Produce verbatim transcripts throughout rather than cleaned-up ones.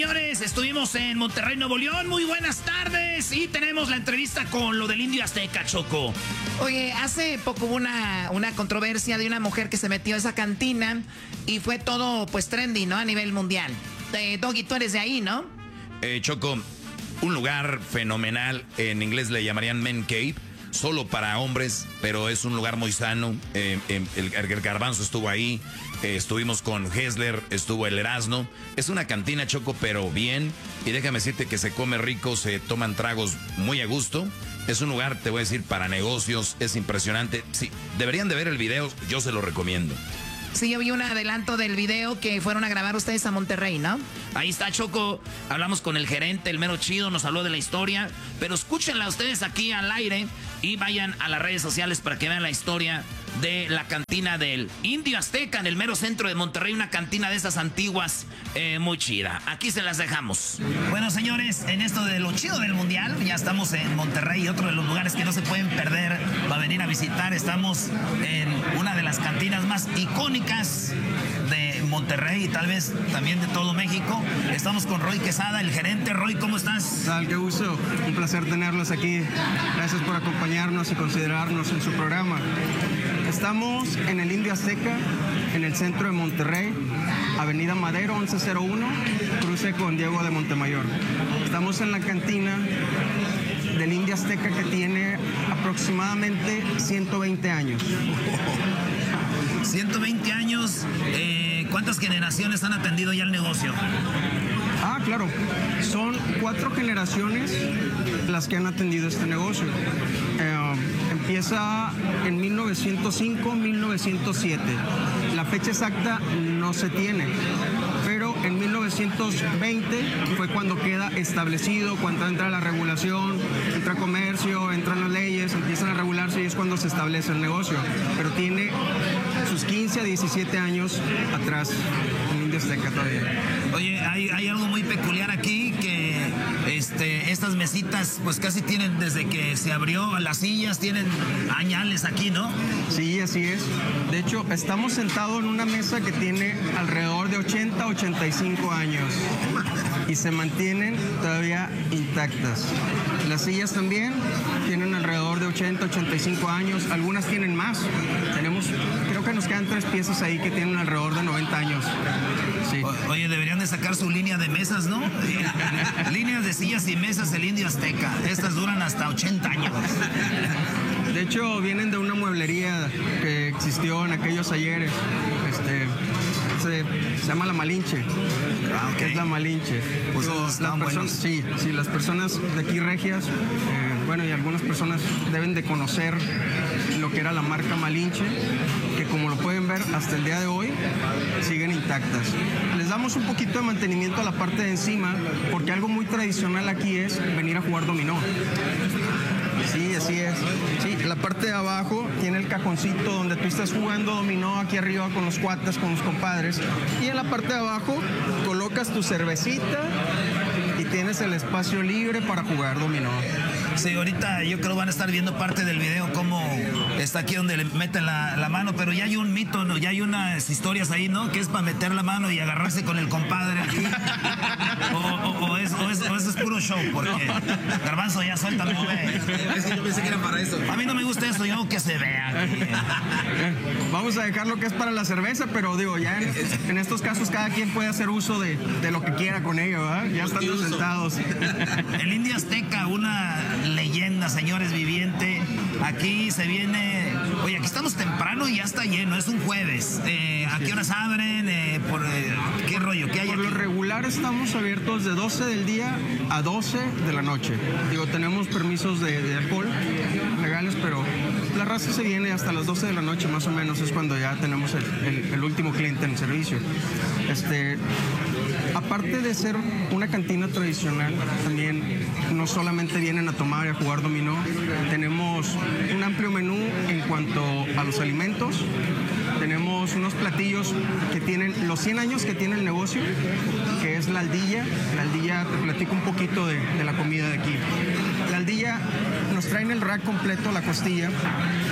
señores, estuvimos en Monterrey, Nuevo León. Muy buenas tardes. Y tenemos la entrevista con lo del Indio Azteca, Choco. Oye, hace poco hubo una, una controversia de una mujer que se metió a esa cantina y fue todo, pues, trendy, ¿no? A nivel mundial. Eh, Doggy, tú eres de ahí, ¿no? Eh, Choco, un lugar fenomenal. En inglés le llamarían Men Cave. Solo para hombres, pero es un lugar muy sano. Eh, eh, el, el Garbanzo estuvo ahí. Eh, estuvimos con Hessler, estuvo el Erasmo. Es una cantina, Choco, pero bien. Y déjame decirte que se come rico, se toman tragos muy a gusto. Es un lugar, te voy a decir, para negocios. Es impresionante. Sí, deberían de ver el video, yo se lo recomiendo. Sí, yo vi un adelanto del video que fueron a grabar ustedes a Monterrey, ¿no? Ahí está, Choco. Hablamos con el gerente, el mero chido, nos habló de la historia. Pero escúchenla ustedes aquí al aire y vayan a las redes sociales para que vean la historia de la cantina del Indio Azteca en el mero centro de Monterrey. Una cantina de esas antiguas eh, muy chida. Aquí se las dejamos. Bueno, señores, en esto de lo chido del mundial, ya estamos en Monterrey, otro de los lugares que no se pueden perder para venir a visitar. Estamos en una de las cantinas más icónicas de Monterrey y tal vez también de todo México. Estamos con Roy Quesada, el gerente. Roy, ¿cómo estás? Tal, qué gusto. Un placer tenerlos aquí. Gracias por acompañarnos y considerarnos en su programa. Estamos en el Indio Azteca, en el centro de Monterrey, Avenida Madero once cero uno, cruce con Diego de Montemayor. Estamos en la cantina del Indio Azteca que tiene aproximadamente ciento veinte años. ciento veinte años, eh, ¿cuántas generaciones han atendido ya el negocio? Ah, claro, son cuatro generaciones las que han atendido este negocio. Eh, empieza en mil novecientos cinco, mil novecientos siete. La fecha exacta no se tiene, pero en mil novecientos veinte fue cuando queda establecido, cuando entra la regulación, entra comercio, entran las leyes, empiezan a regularse y es cuando se establece el negocio. Pero tiene sus quince a diecisiete años atrás en Indio Azteca todavía. Oye, hay, hay algo muy peculiar aquí, que este, estas mesitas pues casi tienen, desde que se abrió las sillas, tienen añales aquí, ¿no? Sí, así es. De hecho, estamos sentados en una mesa que tiene alrededor de ochenta, ochenta y cinco años y se mantienen todavía intactas. Las sillas también tienen alrededor de ochenta, ochenta y cinco años, algunas tienen más. Tenemos, creo que nos quedan tres piezas ahí que tienen alrededor de noventa años. Sí. O, oye, deberían de sacar su línea de mesas, ¿no? Líneas de sillas y mesas del Indio Azteca. Estas duran hasta ochenta años. De hecho, vienen de una mueblería que existió en aquellos ayeres. Este, se, se llama La Malinche. Ah, okay. Es La Malinche. Pues Digo, las personas, buenos. sí, sí, las personas de aquí regias, eh, bueno, y algunas personas deben de conocer lo que era la marca Malinche, que como lo pueden ver hasta el día de hoy siguen intactas. Les damos un poquito de mantenimiento a la parte de encima, porque algo muy tradicional aquí es venir a jugar dominó. Sí, así es. Sí, la parte de abajo tiene el cajoncito donde tú estás jugando dominó aquí arriba con los cuates, con los compadres. Y en la parte de abajo colocas tu cervecita y tienes el espacio libre para jugar dominó. Sí, ahorita yo creo van a estar viendo parte del video cómo está aquí donde le meten la, la mano, pero ya hay un mito, ¿no? Ya hay unas historias ahí, ¿no? Que es para meter la mano y agarrarse con el compadre aquí. O, o, o, es, o, es, o eso es puro show, porque Garbanzo, ya suéltame, güey. Es que yo pensé que era para eso. A mí no me gusta eso, yo que se vea aquí. Vamos a dejar lo que es para la cerveza, pero digo, ya en, en estos casos cada quien puede hacer uso de, de lo que quiera con ello, ¿verdad? Ya estando sentados. El Indio Azteca, una leyenda, señores, viviente. Aquí se viene... Oye, aquí estamos temprano y ya está lleno, es un jueves. Eh, ¿A qué horas abren? Eh, por, eh, ¿Qué rollo? ¿Qué hay Por aquí? lo regular estamos abiertos de doce del día a doce de la noche. Digo, tenemos permisos de, de alcohol legales, pero la raza se viene hasta las doce de la noche más o menos, es cuando ya tenemos el, el, el último cliente en el servicio. Este, aparte de ser una cantina tradicional, también no solamente vienen a tomar y a jugar dominó, tenemos un amplio menú en cuanto a los alimentos. Tenemos unos platillos que tienen los cien años que tiene el negocio, que es la aldilla. La aldilla, te platico un poquito de, de la comida de aquí. La aldilla nos traen el rack completo, la costilla. En la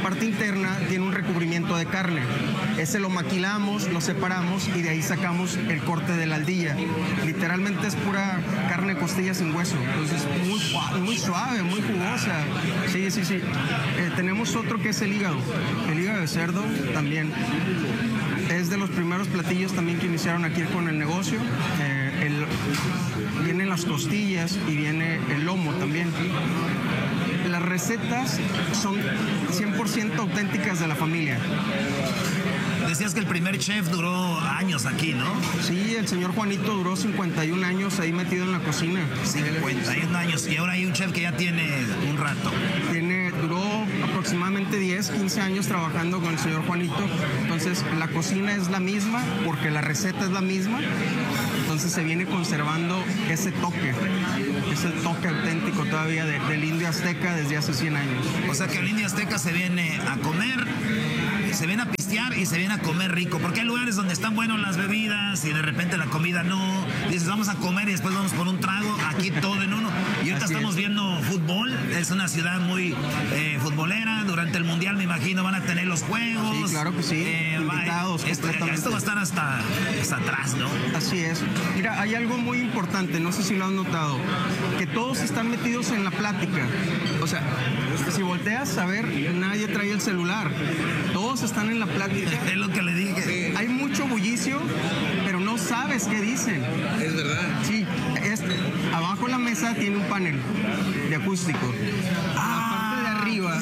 parte interna tiene un recubrimiento de carne. Ese lo maquilamos, lo separamos y de ahí sacamos el corte de la aldilla. Literalmente es pura carne de costilla sin hueso. Entonces, muy, muy suave, muy jugosa. Sí, sí, sí. Eh, tenemos otro que es el hígado. El hígado de cerdo también. Es de los primeros platillos también que iniciaron aquí con el negocio. Eh, el, vienen las costillas y viene el lomo también. Las recetas son cien por ciento auténticas de la familia. Decías que el primer chef duró años aquí, ¿no? Sí, el señor Juanito duró cincuenta y un años ahí metido en la cocina. cincuenta y un años. Y ahora hay un chef que ya tiene un rato. Tiene, duró aproximadamente diez, quince años trabajando con el señor Juanito. Entonces, la cocina es la misma porque la receta es la misma. Entonces, se viene conservando ese toque, ese toque auténtico todavía de, del indio azteca desde hace cien años. O sea que el indio azteca se viene a comer, se viene a pistear y se viene a comer rico, porque hay lugares donde están buenas las bebidas y de repente la comida no, dices vamos a comer y después vamos por un trago, aquí todo en uno. Y ahorita Así estamos es. viendo fútbol, es una ciudad muy eh, futbolera, durante el mundial me imagino van a tener los juegos. Sí, claro que sí, invitados va, esto, completamente. esto va a estar hasta, hasta atrás, ¿no? Así es. Mira, hay algo muy importante, no sé si lo has notado, que todos están metidos en la plática. O sea, si volteas a ver, nadie trae el celular. Todos están en la plática. Es lo que le dije. Hay mucho bullicio, pero no sabes qué dicen. Es verdad. Sí, es, abajo la mesa tiene un panel de acústico. Ah, La parte de arriba.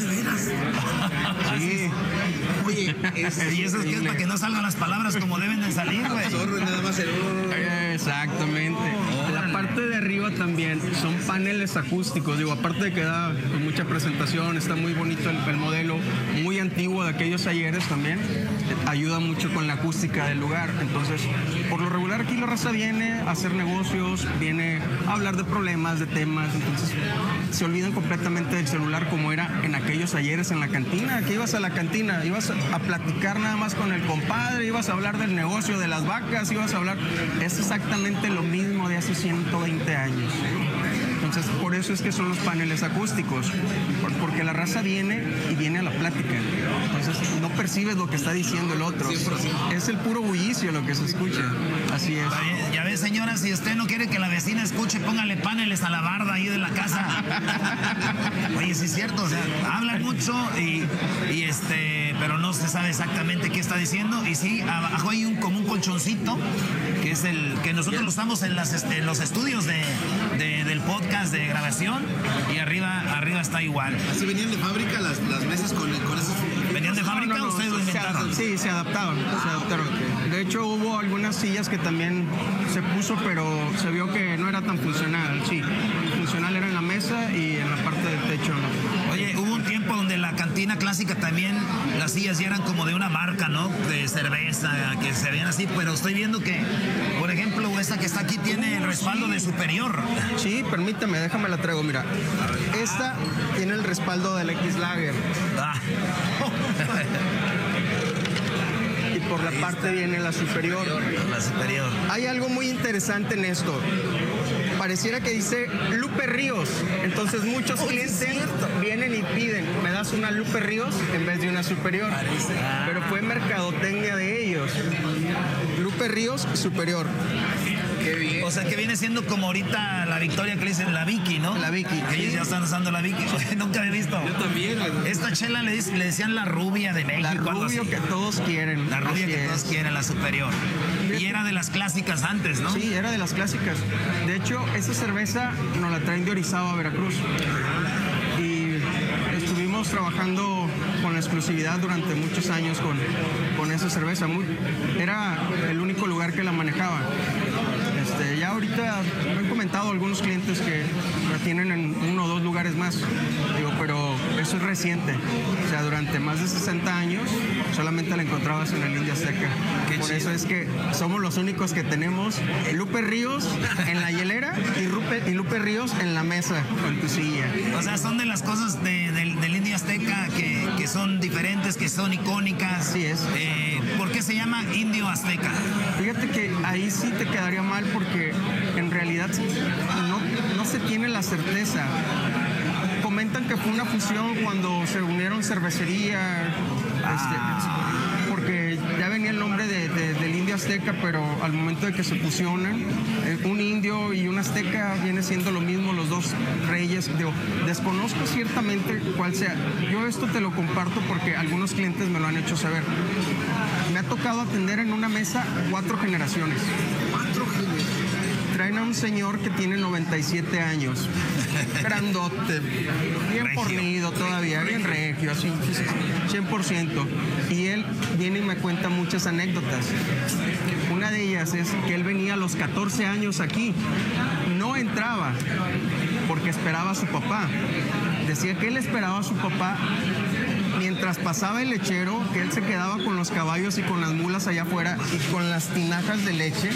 Sí. Oye, es... Y eso es que es para que no salgan las palabras como deben de salir, güey. Zorro, nada más el... Exactamente. La parte de arriba también son paneles acústicos. Digo, aparte de que da pues, mucha presentación, está muy bonito el, el modelo, muy antiguo de aquellos ayeres también. Ayuda mucho con la acústica del lugar. Entonces, por lo regular aquí la raza viene a hacer negocios, viene a hablar de problemas, de temas. Entonces, se olvidan completamente del celular como era en aquellos ayeres en la cantina. Que ibas a la cantina, ibas a platicar nada más con el compadre, ibas a hablar del negocio de las vacas, ibas a hablar... Es exactamente lo mismo de hace ciento veinte años. Entonces, por eso es que son los paneles acústicos, porque la raza viene y viene a la plática. Entonces, no percibes lo que está diciendo el otro. Es el puro bullicio lo que se escucha. Así es. Ya ves, señora, si usted no quiere que la vecina escuche, póngale paneles a la barda ahí de la casa. Oye, sí es cierto, o sea, hablan mucho y, y este, pero no se sabe exactamente qué está diciendo. Y sí, abajo hay un como un colchoncito, que es el que nosotros lo usamos en, las, este, en los estudios de, de, del podcast de grabación, y arriba, arriba está igual. ¿Así venían de fábrica las, las mesas con, con esos... ¿Venían de fábrica o ustedes lo inventaron? Sí, se adaptaron, se adaptaron. De hecho, hubo algunas sillas que también se puso, pero se vio que no era tan funcional. Sí, funcional era en la mesa y en la parte del techo, ¿no? Oye, hubo un tiempo donde la cantina clásica también, las sillas ya eran como de una marca, ¿no? De cerveza, que se veían así, pero estoy viendo que, por ejemplo, esta que está aquí tiene el respaldo de Superior. Sí, permíteme, déjame la traigo, mira. Esta tiene el respaldo del X-Lager. Ah. Y por la parte viene la Superior. La Superior. Hay algo muy interesante en esto. Pareciera que dice Lupe Ríos. Entonces muchos clientes vienen y piden, me das una Lupe Ríos en vez de una Superior. Pero fue mercadotecnia de ellos. Lupe Ríos, Superior. Qué bien. O sea, que viene siendo como ahorita la Victoria que le dicen la Vicky, ¿no? La Vicky. Que ellos ya están usando la Vicky. Nunca había visto. Yo también. Esta chela le, dic- le decían la rubia de México. La algo rubio así. que todos quieren. La rubia Así que es. todos quieren, la Superior. Y era de las clásicas antes, ¿no? Sí, era de las clásicas. De hecho, esa cerveza nos la traen de Orizaba, Veracruz. Y estuvimos trabajando con la exclusividad durante muchos años con, con esa cerveza. Muy, era el único lugar que la manejaba. Este, ya ahorita me han comentado algunos clientes que la tienen en uno o dos lugares más. Digo, pero eso es reciente. O sea, durante más de sesenta años solamente la encontrabas en el India Azteca. Qué Por chido. eso es que somos los únicos que tenemos Lupe Ríos en la hielera y Lupe, y Lupe Ríos en la mesa con tu silla. O sea, son de las cosas de, del, del Indio Azteca que, que son diferentes, que son icónicas. Así es. Eh, ¿Por qué se llama Indio Azteca? Fíjate que ahí sí te quedaría mal porque en realidad no, no se tiene la certeza. comentan que fue una fusión cuando se unieron cervecería, este, porque ya venía el nombre de, de, del indio azteca, pero al momento de que se fusionan, eh, un indio y un azteca viene siendo lo mismo, los dos reyes. Digo, desconozco ciertamente cuál sea. Yo esto te lo comparto porque algunos clientes me lo han hecho saber. Me ha tocado atender en una mesa cuatro generaciones. Cuatro generaciones. Traen a un señor que tiene noventa y siete años, grandote, bien Regio. fornido todavía, bien regio, así, cien por ciento. Y él viene y me cuenta muchas anécdotas. Una de ellas es que él venía a los catorce años aquí, no entraba porque esperaba a su papá. Decía que él esperaba a su papá mientras pasaba el lechero, que él se quedaba con los caballos y con las mulas allá afuera y con las tinajas de leche.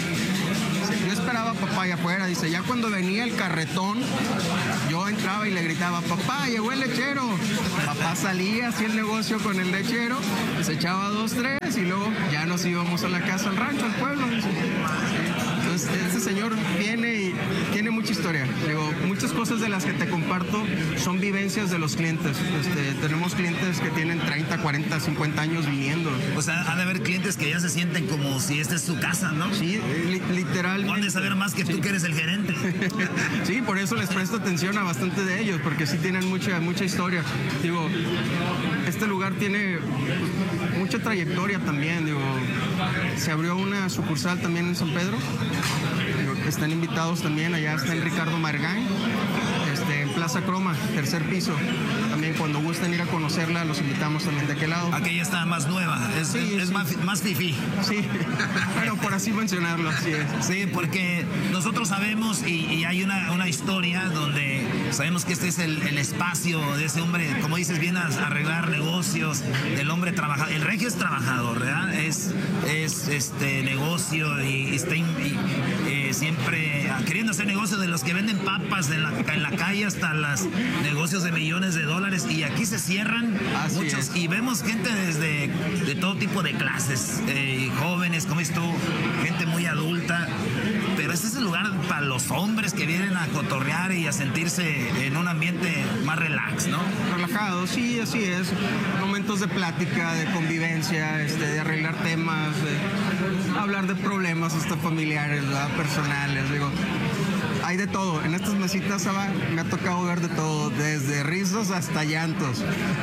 Yo esperaba a papá allá afuera, dice, ya cuando venía el carretón, yo entraba y le gritaba, papá, llegó el lechero. Papá salía, hacía el negocio con el lechero, se echaba dos, tres y luego ya nos íbamos a la casa, al rancho, al pueblo. Entonces, este señor viene y tiene mucha historia. Digo, muchas cosas de las que te comparto son vivencias de los clientes. Este, tenemos clientes que tienen treinta, cuarenta, cincuenta años viniendo. O sea, ha de haber clientes que ya se sienten como si esta es su casa, ¿no? Sí, li literal. Han de saber más que tú, sí. que eres el gerente. Sí, por eso les presto atención a bastante de ellos, porque sí tienen mucha, mucha historia. Digo, este lugar tiene mucha trayectoria también. Digo, se abrió una sucursal también en San Pedro. Digo, están invitados también, allá está el Ricardo Margán, este, en Plaza Croma, tercer piso. También cuando gusten ir a conocerla, los invitamos también de aquel lado. Aquella está más nueva, es, Sí, es sí. más, más fifí. Sí, bueno, por así mencionarlo, así es. Sí, porque nosotros sabemos y, y hay una, una historia donde sabemos que este es el, el espacio de ese hombre, como dices, viene a arreglar negocios, del hombre trabajador. El regio es trabajador, ¿verdad? Es, es este negocio y, y está in, y, eh, siempre queriendo hacer negocios, de los que venden papas en la, en la calle hasta los negocios de millones de dólares. Y aquí se cierran Así muchos es. y vemos gente desde de todo tipo de clases, eh, jóvenes, como dices tú, gente muy adulta, pero este es el lugar para los hombres que vienen a cotorrear y a sentirse en un ambiente más relax, ¿no? Relajado, sí, así es. Momentos de plática, de convivencia, este, de arreglar temas, de hablar de problemas hasta familiares, ¿verdad? Personales, digo. Hay de todo. En estas mesitas, Saba, me ha tocado ver de todo, desde rizos hasta llantos.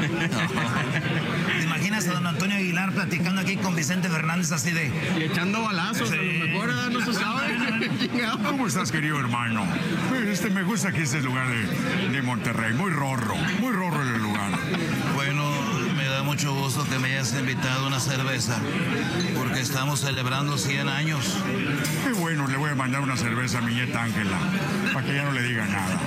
¿Te imaginas a don Antonio Aguilar platicando aquí con Vicente Fernández así de... Y echando balazos, Sí. a lo mejor ¿verdad? No se sabe. ¿Cómo estás, querido hermano? Este, me gusta aquí este lugar de, de Monterrey, muy rorro, muy rorro el lugar. Bueno, me da mucho gusto que me hayas invitado a una cerveza, porque estamos celebrando cien años. Qué bueno, le voy a mandar una cerveza a mi nieta Ángela, para que ya no le diga nada.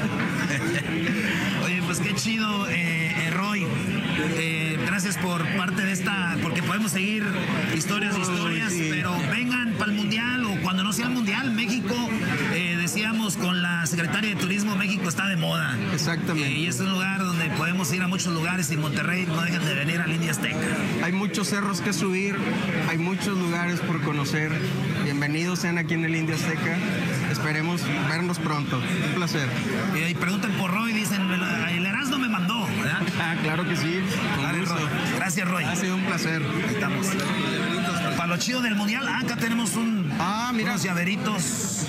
Oye, pues qué chido, eh, eh, Roy. Eh, gracias por parte de esta, porque podemos seguir historias y historias, sí. pero vengan para el Mundial o cuando no sea el Mundial, México, eh, decíamos con la secretaria de Turismo, México está de moda. Exactamente. Eh, y es un lugar donde podemos ir a muchos lugares y Monterrey no dejan de venir al India Azteca. Hay muchos cerros que subir, hay muchos lugares por conocer. Bienvenidos sean aquí en el India Azteca. Esperemos vernos pronto. Un placer. Eh, y preguntan por Roy, dicen, el Erasmo me mandó, ¿verdad? Ah, claro que sí. Con Dale, gusto. Roy. Gracias, Roy. Ha sido un placer. Ahí estamos. Para lo chido del Mundial, ah, acá tenemos un, Ah, mira. unos llaveritos.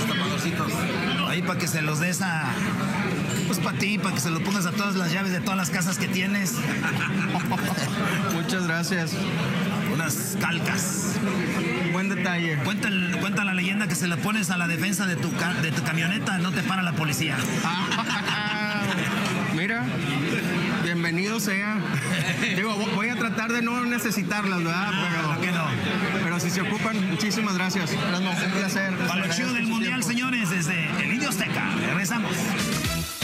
Ahí para que se los des a... Pues para ti, para que se lo pongas a todas las llaves de todas las casas que tienes. Muchas gracias. Unas calcas. Buen detalle. Cuenta, el- cuenta la leyenda que se le pones a la defensa de tu, ca- de tu camioneta, no te para la policía. Mira, bienvenido sea. Digo, voy a tratar de no necesitarlas, ¿verdad? Pero, ¿por qué no? pero si se ocupan, muchísimas gracias. Erasmo, un placer. Para lo chido del Mundial, señores, desde el Indio Azteca. Regresamos.